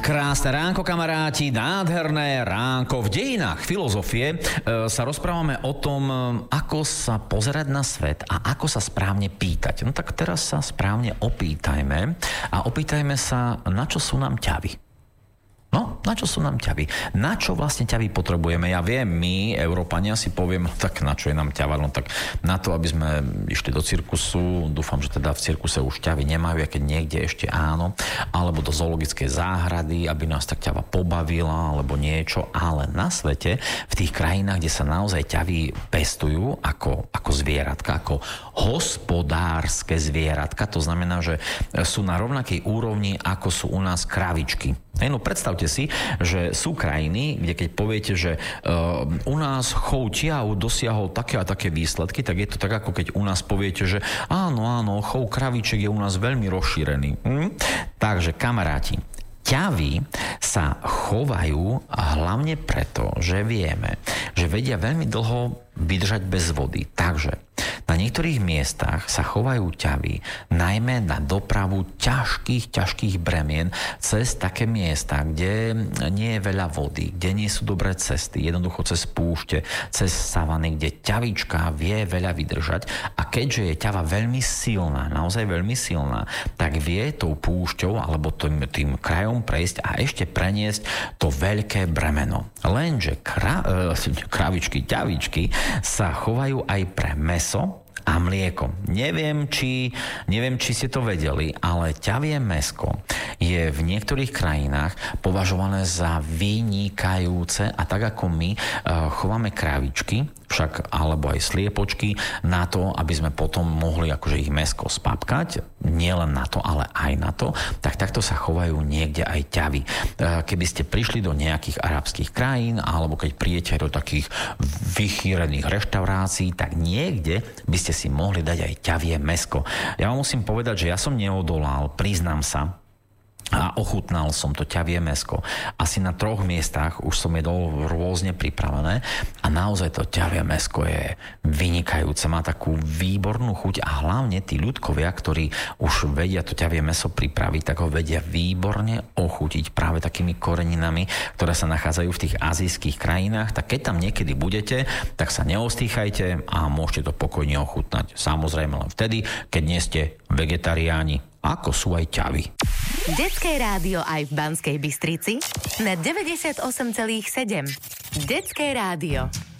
Krásne ránko, kamaráti, nádherné ránko. V dejinách filozofie sa rozprávame o tom, ako sa pozerať na svet a ako sa správne pýtať. No tak teraz sa správne opýtajme a opýtajme sa, na čo sú nám ťavy. No, na čo sú nám ťavy? Na čo vlastne ťavy potrebujeme? Ja viem, my, Európania, si poviem, tak na čo je nám ťava? No tak na to, aby sme išli do cirkusu, dúfam, že teda v cirkuse už ťavy nemajú, a keď niekde ešte áno, alebo do zoologickej záhrady, aby nás tak ťava pobavila, alebo niečo, ale na svete, v tých krajinách, kde sa naozaj ťavy pestujú ako zvieratka, ako hospodárske zvieratka, to znamená, že sú na rovnakej úrovni, ako sú u nás kravičky. No predstavte si, že sú krajiny, kde keď poviete, že u nás chov ťav dosiahol také a také výsledky, tak je to tak, ako keď u nás poviete, že áno, chov kraviček je u nás veľmi rozšírený. Takže kamaráti, ťavy sa chovajú hlavne preto, že vieme, že vedia veľmi dlho vydržať bez vody. Takže na niektorých miestach sa chovajú ťavy najmä na dopravu ťažkých bremien cez také miesta, kde nie je veľa vody, kde nie sú dobré cesty, jednoducho cez púšte, cez savany, kde ťavička vie veľa vydržať a keďže je ťava veľmi silná, naozaj veľmi silná, tak vie tou púšťou alebo tým krajom prejsť a ešte preniesť to veľké bremeno. Lenže kravičky, ťavičky sa chovajú aj pre mäso a mlieko. Neviem, či ste to vedeli, ale ťavie mäsko je v niektorých krajinách považované za vynikajúce a tak ako my chováme krávičky, však alebo aj sliepočky na to, aby sme potom mohli akože ich mäsko spapkať, nielen na to, ale aj na to, tak takto sa chovajú niekde aj ťavy. Keby ste prišli do nejakých arabských krajín, alebo keď príjete do takých vychýrených reštaurácií, tak niekde by ste si mohli dať aj ťavie mäsko. Ja vám musím povedať, že ja som neodolal, priznám sa, a ochutnal som to ťavie mäsko. Asi na 3 miestach už som jedol rôzne pripravené a naozaj to ťavie mäsko je vynikajúce. Má takú výbornú chuť a hlavne tí ľudkovia, ktorí už vedia to ťavie mäso pripraviť, tak ho vedia výborne ochutiť práve takými koreninami, ktoré sa nachádzajú v tých azijských krajinách. Tak keď tam niekedy budete, tak sa neostýchajte a môžete to pokojne ochutnať. Samozrejme len vtedy, keď nie ste vegetariáni, ako sú aj ťavy. Detské rádio aj v Banskej Bystrici na 98,7. Detské rádio.